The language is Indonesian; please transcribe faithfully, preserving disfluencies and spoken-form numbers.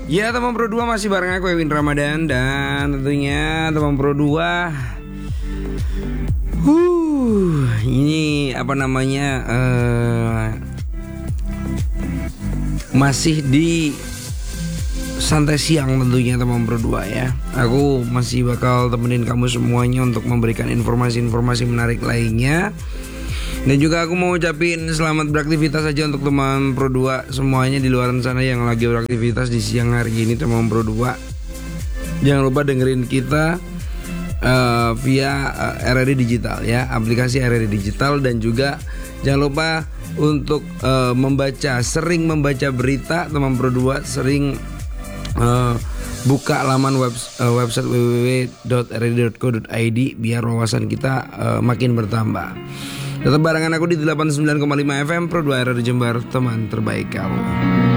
Ya teman Pro dua masih bareng aku Ewin Ramadan. Dan tentunya teman Pro dua huh, Ini apa namanya uh, masih di santai siang tentunya teman Pro dua ya. Aku masih bakal temenin kamu semuanya untuk memberikan informasi-informasi menarik lainnya. Dan juga aku mau ucapin selamat beraktivitas aja untuk teman Pro dua semuanya di luar sana yang lagi beraktivitas di siang hari ini teman Pro dua. Jangan lupa dengerin kita uh, via uh, R R I Digital ya, aplikasi R R I Digital. Dan juga jangan lupa untuk uh, membaca, sering membaca berita teman Pro dua, sering uh, buka laman web, uh, website w w w dot r r i dot co dot i d biar wawasan kita uh, makin bertambah. Tetap barengan aku di delapan puluh sembilan koma lima F M Pro dua R R I Jember, teman terbaik kamu.